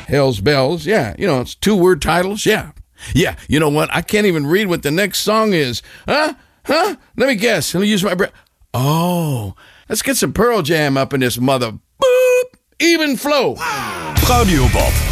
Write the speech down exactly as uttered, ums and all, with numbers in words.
Hell's Bells. Yeah, you know, it's two-word titles. Yeah. Yeah, you know what? I can't even read what the next song is. Huh? Huh? Let me guess. Let me use my brain. Oh, let's get some Pearl Jam up in this mother. Boop! Even flow. Radio Bob.